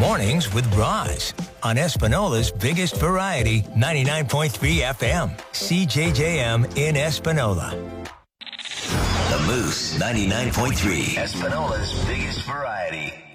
Mornings with Roz on Espinola's biggest variety, 99.3 FM, CJJM in Espinola. The Moose 99.3. Espinola's biggest variety.